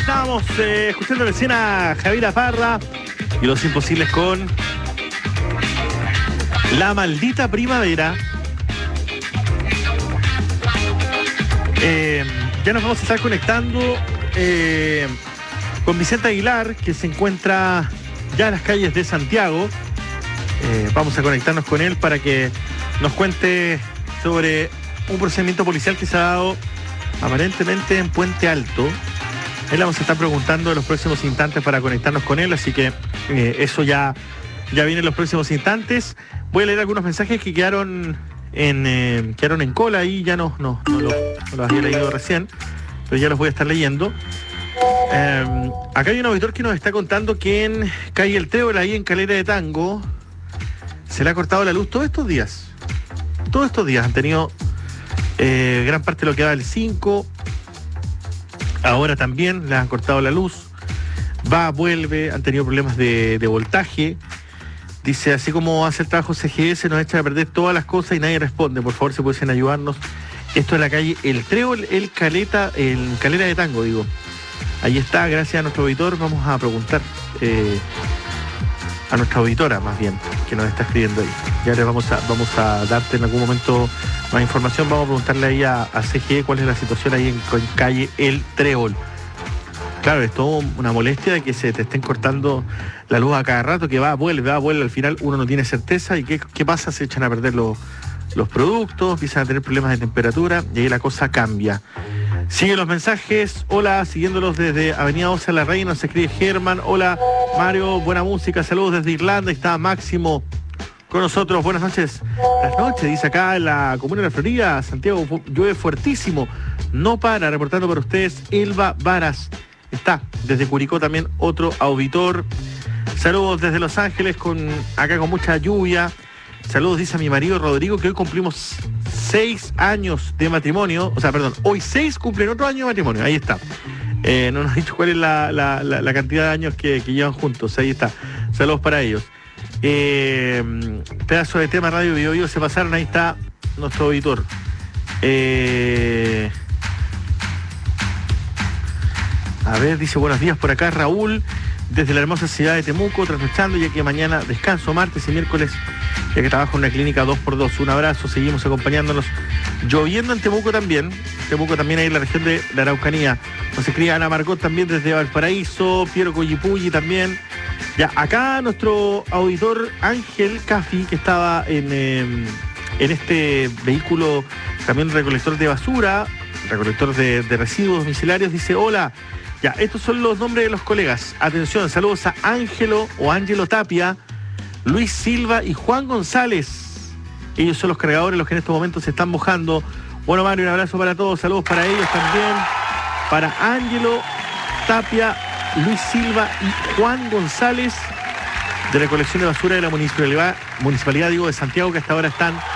Estábamos escuchando recién a Javiera Parra y Los Imposibles con La Maldita Primavera. Ya nos vamos a estar conectando con Vicente Aguilar, que se encuentra ya en las calles de Santiago. Vamos a conectarnos con él para que nos cuente sobre un procedimiento policial que se ha dado aparentemente en Puente Alto. Él vamos a estar preguntando en los próximos instantes para conectarnos con él, así que eso ya viene en los próximos instantes. Voy a leer algunos mensajes que quedaron en cola y ya no los había leído recién, pero ya los voy a estar leyendo. Acá hay un auditor que nos está contando que en calle El Trébol, ahí en Calera de Tango, se le ha cortado la luz todos estos días. Todos estos días han tenido gran parte de lo que va el 5. Ahora también le han cortado la luz. Va, vuelve, han tenido problemas de voltaje. Dice, así como hace el trabajo CGS, nos echa a perder todas las cosas y nadie responde. Por favor, si pueden ayudarnos. Esto es la calle El Trébol, el Calera de Tango, digo. Ahí está, gracias a nuestro auditor. Vamos a preguntar a nuestra auditora, más bien, que nos está escribiendo ahí. Ya le vamos a darte en algún momento más información. Vamos a preguntarle ahí a CGE cuál es la situación ahí en calle El Trébol. Claro, es todo una molestia de que se te estén cortando la luz a cada rato, que vuelve. Al final uno no tiene certeza. ¿Y qué pasa? Se echan a perder los productos, empiezan a tener problemas de temperatura y ahí la cosa cambia. Siguen los mensajes. Hola, siguiéndolos desde Avenida Osa La Reina, nos escribe Germán. Hola, Mario, buena música, saludos desde Irlanda. Ahí está Máximo con nosotros. Buenas noches. Buenas noches, dice acá en la comuna de la Florida, Santiago, llueve fuertísimo. No para, reportando para ustedes, Elba Varas. Está desde Curicó también otro auditor. Saludos desde Los Ángeles, acá con mucha lluvia. Saludos, dice a mi marido Rodrigo, que hoy cumplimos 6 años de matrimonio. O sea, perdón, hoy 6 cumplen otro año de matrimonio. Ahí está. No nos ha dicho cuál es la cantidad de años que llevan juntos. Ahí está. Saludos para ellos. Pedazo de tema Radio Bio Bio se pasaron. Ahí está nuestro auditor. A ver, dice buenos días por acá Raúl, desde la hermosa ciudad de Temuco, trasnochando, ya que mañana descanso, martes y miércoles, ya que trabajo en una clínica 2x2. Un abrazo, seguimos acompañándonos. Lloviendo en Temuco también ahí en la región de la Araucanía. Nos escribe Ana Margot también desde Valparaíso, Piero Collipulli también. Ya, acá nuestro auditor Ángel Cafi, que estaba en este vehículo, también recolector de basura, recolector de residuos domiciliarios, dice, hola. Ya, estos son los nombres de los colegas. Atención, saludos a Ángelo o Ángelo Tapia, Luis Silva y Juan González. Ellos son los cargadores, los que en estos momentos se están mojando. Bueno, Mario, un abrazo para todos. Saludos para ellos también. Para Ángelo Tapia, Luis Silva y Juan González, de recolección de basura de la municipalidad de Santiago, que hasta ahora están